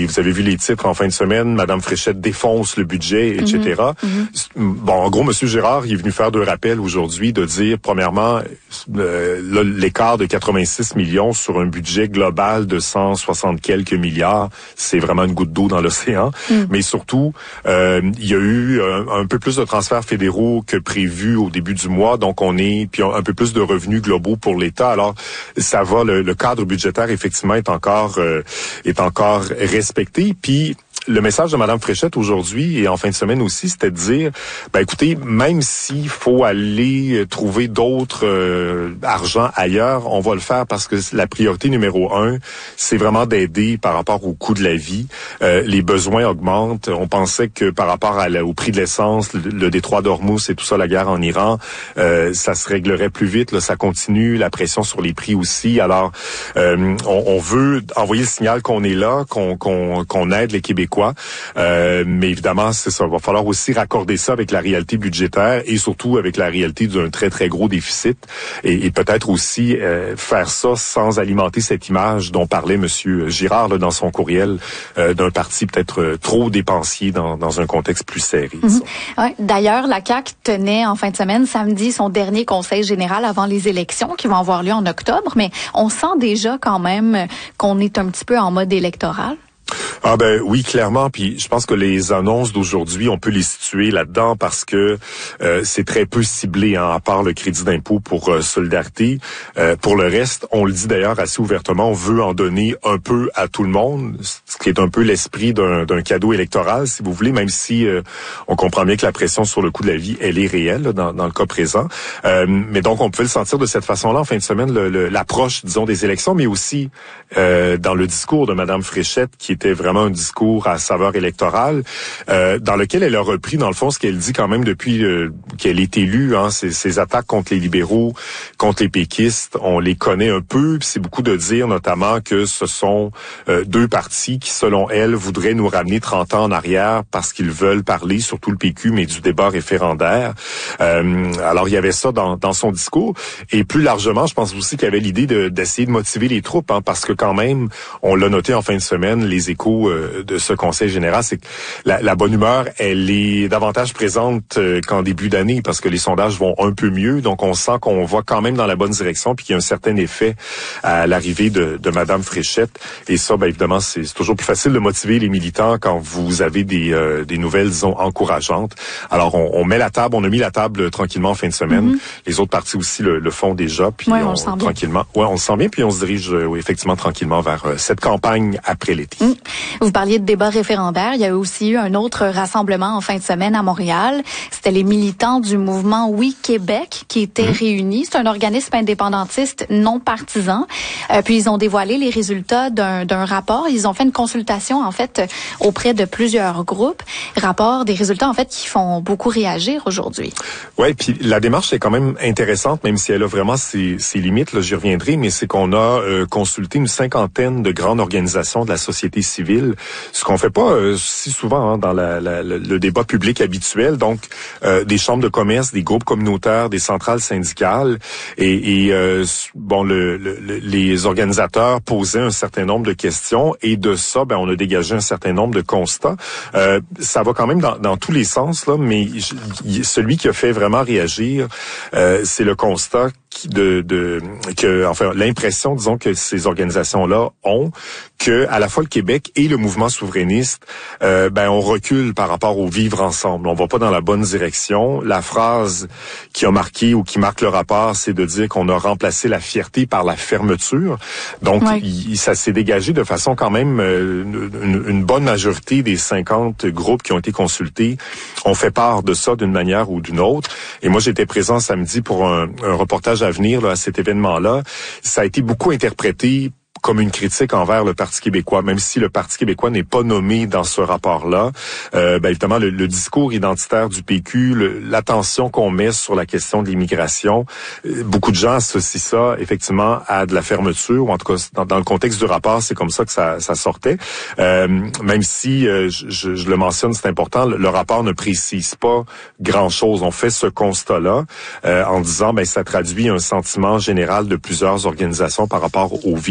vous avez vu les titres en fin de semaine, Madame Fréchette défonce le budget, etc. Bon, en gros, Monsieur Girard, il est venu faire 2 rappels aujourd'hui de dire, premièrement, l'écart de 86 millions sur un budget global de 160 quelques milliards, c'est vraiment une goutte d'eau dans l'océan. Mais surtout, il y a eu un peu plus de transferts fédéraux que prévu au début du mois, donc puis un peu plus de revenus globaux pour l'État. Alors, ça va, le cadre budgétaire, effectivement, est encore respecté. Puis, le message de Mme Fréchette aujourd'hui et en fin de semaine aussi, c'était de dire, écoutez, même s'il faut aller trouver d'autres argent ailleurs, on va le faire parce que la priorité numéro 1, c'est vraiment d'aider par rapport au coût de la vie. Les besoins augmentent. On pensait que par rapport au prix de l'essence, le détroit d'Ormuz et tout ça, la guerre en Iran, ça se réglerait plus vite. Là, ça continue, la pression sur les prix aussi. Alors, on veut envoyer le signal qu'on est là, qu'on aide les Québécois. Mais évidemment, c'est ça. Il va falloir aussi raccorder ça avec la réalité budgétaire et surtout avec la réalité d'un très, très gros déficit. Et peut-être aussi faire ça sans alimenter cette image dont parlait M. Girard là, dans son courriel d'un parti peut-être trop dépensier dans un contexte plus serré. Ouais. D'ailleurs, la CAQ tenait en fin de semaine, samedi, son dernier conseil général avant les élections qui vont avoir lieu en octobre. Mais on sent déjà quand même qu'on est un petit peu en mode électoral. Ah oui, clairement. Puis je pense que les annonces d'aujourd'hui, on peut les situer là-dedans parce que c'est très peu ciblé, à part le crédit d'impôt pour solidarité. Pour le reste, on le dit d'ailleurs assez ouvertement, on veut en donner un peu à tout le monde, ce qui est un peu l'esprit d'un cadeau électoral, si vous voulez, même si on comprend bien que la pression sur le coût de la vie, elle est réelle là, dans le cas présent. Mais donc, on peut le sentir de cette façon-là en fin de semaine, l'approche, disons, des élections, mais aussi dans le discours de Mme Fréchette, qui était vraiment un discours à saveur électorale, dans lequel elle a repris, dans le fond, ce qu'elle dit quand même depuis qu'elle est élue, ces attaques contre les libéraux, contre les péquistes, on les connaît un peu, puis c'est beaucoup de dire notamment que ce sont 2 partis qui, selon elle, voudraient nous ramener 30 ans en arrière parce qu'ils veulent parler, surtout le PQ, mais du débat référendaire. Alors, il y avait ça dans son discours, et plus largement, je pense aussi qu'il y avait l'idée d'essayer de motiver les troupes, parce que quand même, on l'a noté en fin de semaine, les échos de ce conseil général, c'est que la bonne humeur, elle est davantage présente qu'en début d'année parce que les sondages vont un peu mieux. Donc, on sent qu'on va quand même dans la bonne direction puis qu'il y a un certain effet à l'arrivée de Mme Fréchette. Et ça, évidemment, c'est toujours plus facile de motiver les militants quand vous avez des nouvelles, disons, encourageantes. Alors, on met la table, on a mis la table tranquillement en fin de semaine. Les autres partis aussi le font déjà. Puis on le sent tranquillement. Ouais, on le sent bien. Puis on se dirige effectivement tranquillement vers cette campagne après l'été. Vous parliez de débat référendaire. Il y a aussi eu un autre rassemblement en fin de semaine à Montréal. C'était les militants du mouvement Oui Québec qui étaient réunis. C'est un organisme indépendantiste non partisan. Puis ils ont dévoilé les résultats d'un rapport. Ils ont fait une consultation en fait auprès de plusieurs groupes. Des résultats en fait qui font beaucoup réagir aujourd'hui. Ouais, puis la démarche est quand même intéressante, même si elle a vraiment ses limites. Là, j'y reviendrai, mais c'est qu'on a consulté une 50aine de grandes organisations de la société civile, ce qu'on fait pas si souvent dans le débat public habituel. Donc, des chambres de commerce, des groupes communautaires, des centrales syndicales, et les organisateurs posaient un certain nombre de questions, et de ça, on a dégagé un certain nombre de constats. Ça va quand même dans tous les sens là, mais celui qui a fait vraiment réagir, c'est le constat l'impression, disons, que ces organisations-là ont, que à la fois le Québec et le mouvement souverainiste, on recule par rapport au vivre ensemble. On va pas dans la bonne direction. La phrase qui a marqué ou qui marque le rapport, c'est de dire qu'on a remplacé la fierté par la fermeture. Donc, ça s'est dégagé de façon quand même, une bonne majorité des 50 groupes qui ont été consultés ont fait part de ça d'une manière ou d'une autre. Et moi, j'étais présent samedi pour un reportage à venir là, à cet événement-là. Ça a été beaucoup interprété comme une critique envers le Parti québécois, même si le Parti québécois n'est pas nommé dans ce rapport-là. Évidemment, le discours identitaire du PQ, l'attention qu'on met sur la question de l'immigration, beaucoup de gens associent ça, effectivement, à de la fermeture, ou en tout cas, dans le contexte du rapport, c'est comme ça que ça sortait. Même si, je le mentionne, c'est important, le rapport ne précise pas grand-chose. On fait ce constat-là en disant, ça traduit un sentiment général de plusieurs organisations par rapport au vivre ensemble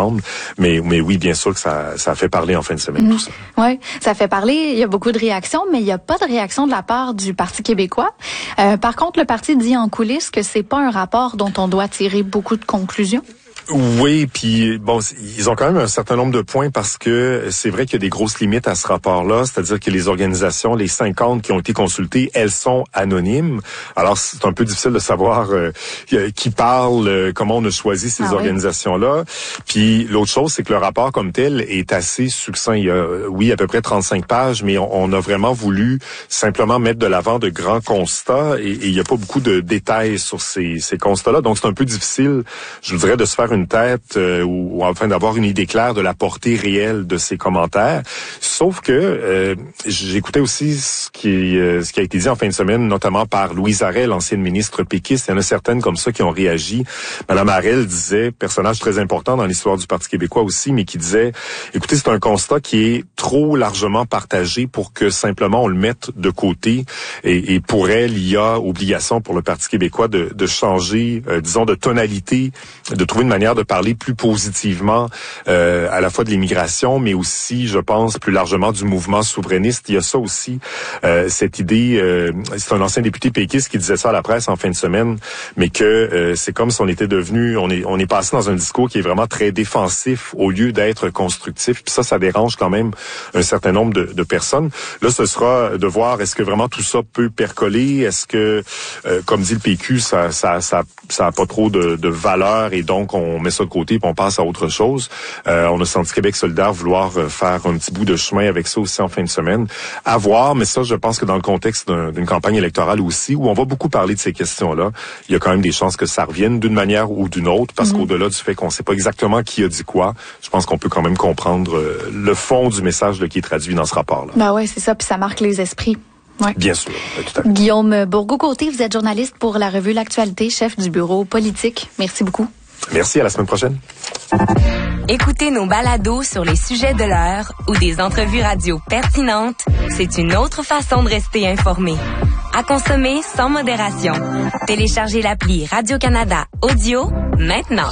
défendre. Mais oui, bien sûr que ça a fait parler en fin de semaine, tout ça. Oui, ça fait parler. Il y a beaucoup de réactions, mais il n'y a pas de réaction de la part du Parti québécois. Par contre, le parti dit en coulisses que c'est pas un rapport dont on doit tirer beaucoup de conclusions. Oui, puis bon, ils ont quand même un certain nombre de points parce que c'est vrai qu'il y a des grosses limites à ce rapport-là, c'est-à-dire que les organisations, les 50 qui ont été consultées, elles sont anonymes. Alors c'est un peu difficile de savoir qui parle, comment on a choisi ces organisations-là. Puis l'autre chose, c'est que le rapport comme tel est assez succinct. Il y a, à peu près 35 pages, mais on a vraiment voulu simplement mettre de l'avant de grands constats et il n'y a pas beaucoup de détails sur ces constats-là. Donc c'est un peu difficile, je voudrais, de se faire une tête ou enfin d'avoir une idée claire de la portée réelle de ces commentaires. Sauf que j'écoutais aussi ce qui a été dit en fin de semaine, notamment par Louise Arel, l'ancienne ministre péquiste. Il y en a certaines comme ça qui ont réagi. Madame Arel disait, personnage très important dans l'histoire du Parti québécois aussi, mais qui disait, écoutez, c'est un constat qui est trop largement partagé pour que simplement on le mette de côté. Et pour elle, il y a obligation pour le Parti québécois de changer, disons, de tonalité, de trouver une manière de parler plus positivement à la fois de l'immigration, mais aussi, je pense, plus largement du mouvement souverainiste. Il y a ça aussi, cette idée, c'est un ancien député péquiste qui disait ça à la presse en fin de semaine, mais que c'est comme si on était devenu, on est passé dans un discours qui est vraiment très défensif au lieu d'être constructif. Puis ça dérange quand même un certain nombre de personnes. Là, ce sera de voir est-ce que vraiment tout ça peut percoler, est-ce que, comme dit le PQ, ça a pas trop de valeur et donc on met ça de côté puis on passe à autre chose. On a senti Québec solidaire vouloir faire un petit bout de chemin avec ça aussi en fin de semaine. À voir, mais ça, je pense que dans le contexte d'une campagne électorale aussi, où on va beaucoup parler de ces questions-là, il y a quand même des chances que ça revienne d'une manière ou d'une autre, parce qu'au-delà du fait qu'on ne sait pas exactement qui a dit quoi, je pense qu'on peut quand même comprendre le fond du message qui est traduit dans ce rapport-là. Ben ouais, c'est ça, puis ça marque les esprits. Ouais. Bien sûr, tout à fait. Guillaume Bourgault-Côté, vous êtes journaliste pour la revue L'Actualité, chef du bureau politique. Merci beaucoup. Merci, à la semaine prochaine. Écoutez nos balados sur les sujets de l'heure ou des entrevues radio pertinentes, c'est une autre façon de rester informé. À consommer sans modération. Téléchargez l'appli Radio-Canada Audio maintenant.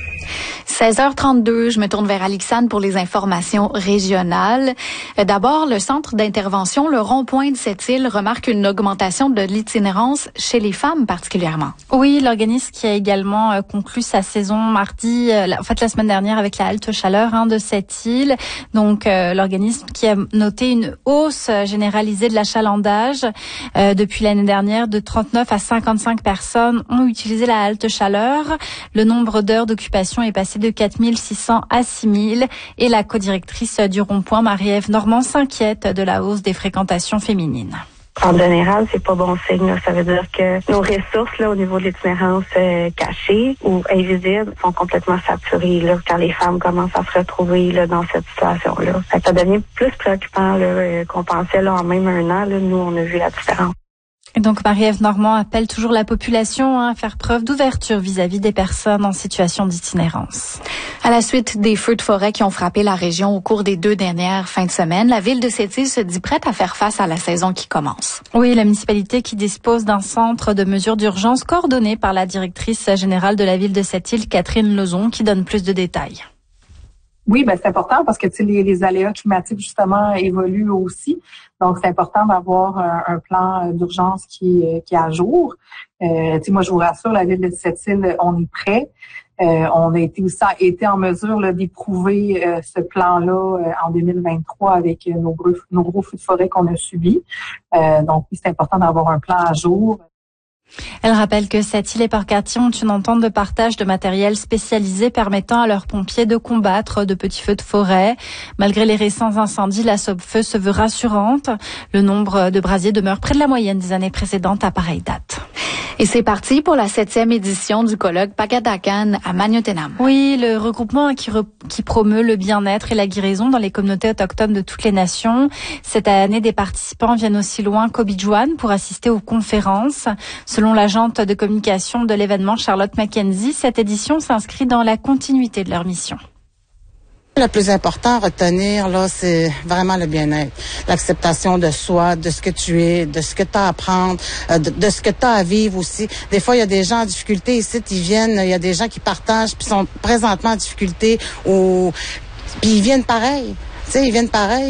16h32, je me tourne vers Alixane pour les informations régionales. D'abord, le centre d'intervention, le rond-point de cette île, remarque une augmentation de l'itinérance chez les femmes particulièrement. Oui, l'organisme qui a également conclu sa saison mardi, la semaine dernière avec la halte chaleur de cette île. Donc, l'organisme qui a noté une hausse généralisée de l'achalandage depuis l'année dernière de 39 à 55 personnes ont utilisé la halte chaleur. Le nombre d'heures d'occupation est passé de 4600 à 6000 et la codirectrice du rond-point, Marie-Ève Normand, s'inquiète de la hausse des fréquentations féminines. En général, c'est pas bon signe. Ça veut dire que nos ressources au niveau de l'itinérance cachée ou invisible sont complètement saturées quand les femmes commencent à se retrouver dans cette situation-là. Ça devient plus préoccupant qu'on pensait en même un an. Nous, on a vu la différence. Et donc, Marie-Ève Normand appelle toujours la population à faire preuve d'ouverture vis-à-vis des personnes en situation d'itinérance. À la suite des feux de forêt qui ont frappé la région au cours des 2 dernières fins de semaine, la ville de Sept-Îles se dit prête à faire face à la saison qui commence. Oui, la municipalité qui dispose d'un centre de mesures d'urgence coordonné par la directrice générale de la ville de Sept-Îles, Catherine Lezon, qui donne plus de détails. Oui, c'est important parce que les aléas climatiques justement évoluent aussi. Donc c'est important d'avoir un plan d'urgence qui est à jour. Moi je vous rassure, la ville de Sept-Îles, on est prêt. On a été en mesure d'éprouver ce plan-là en 2023 avec nos gros feux de forêt qu'on a subis. Donc oui, c'est important d'avoir un plan à jour. Elle rappelle que Sept-Îles et Port-Cartier ont une entente de partage de matériel spécialisé permettant à leurs pompiers de combattre de petits feux de forêt. Malgré les récents incendies, la Sopfeu se veut rassurante. Le nombre de brasiers demeure près de la moyenne des années précédentes à pareille date. Et c'est parti pour la 7e édition du colloque Pagadakan à Magnotenam. Oui, le regroupement qui promeut le bien-être et la guérison dans les communautés autochtones de toutes les nations. Cette année, des participants viennent aussi loin qu'Obidjouane pour assister aux conférences. Selon l'agente de communication de l'événement, Charlotte Mackenzie, cette édition s'inscrit dans la continuité de leur mission. Le plus important à retenir, là, c'est vraiment le bien-être. L'acceptation de soi, de ce que tu es, de ce que tu as à apprendre, de ce que tu as à vivre aussi. Des fois, il y a des gens en difficulté ici, ils viennent, il y a des gens qui partagent, puis sont présentement en difficulté, puis ils viennent pareil. Tu sais, ils viennent pareil.